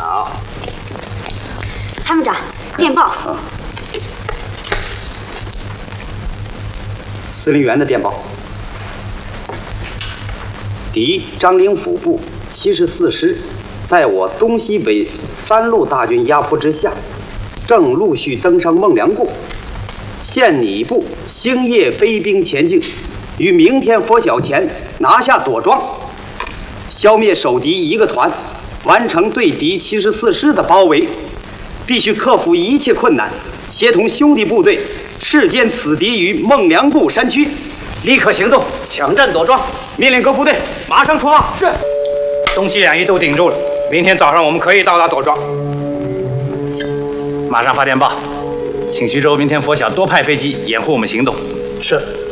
好， 参谋长，电报。 司令员的电报。敌张灵甫部74师，在我东西北3路大军压迫之下，正陆续登上孟良崮。现你部星夜飞兵前进，于明天拂晓前拿下朵庄，消灭守敌1个团，完成对敌74师的包围。必须克服一切困难，协同兄弟部队誓歼此敌于孟良崮山区，立刻行动，抢占朵庄。命令各部队马上出发。是。 东西两翼都顶住了，明天早上我们可以到达朵庄。马上发电报，请徐州明天拂晓多派飞机掩护我们行动。 是。